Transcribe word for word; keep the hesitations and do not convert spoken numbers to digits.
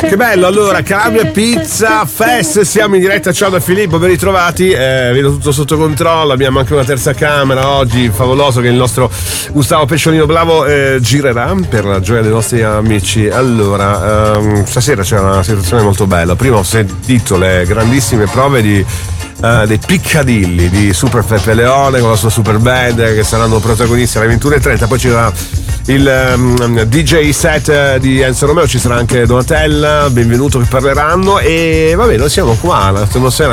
Che bello, allora Calabria Pizza Fest, siamo in diretta. Ciao da Filippo, ben ritrovati, eh, vedo tutto sotto controllo, abbiamo anche una terza camera oggi, favoloso, che il nostro Gustavo Pesciolino Bravo eh, girerà per la gioia dei nostri amici. Allora, ehm, stasera c'è una situazione molto bella. Prima ho sentito le grandissime prove di Uh, dei Piccadilly di Super Peppe Leone con la sua super band che saranno protagonisti alle ventuno e trenta. Poi ci sarà il um, D J set di Enzo Romeo, ci sarà anche Donatella, benvenuto, che parleranno. E vabbè, noi siamo qua, l'atmosfera